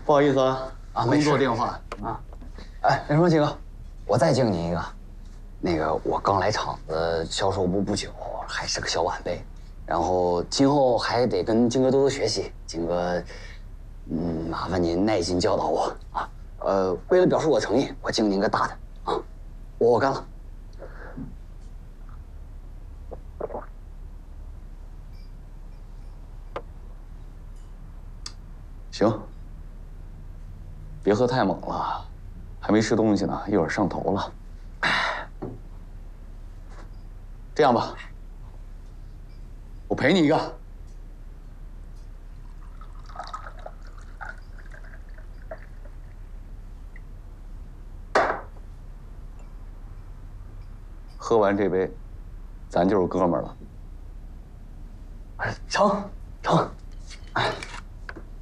不好意思啊， 没事工作电话啊。哎，那什么，几哥，我再敬您一个。那个，我刚来厂子销售部不久，还是个小晚辈，然后今后还得跟金哥多多学习。金哥，麻烦您耐心教导我啊。为了表示我诚意，我敬您个大的啊。我干了。 行，别喝太猛了，还没吃东西呢，一会儿上头了。这样吧，我陪你一个。喝完这杯，咱就是哥们儿了。 成。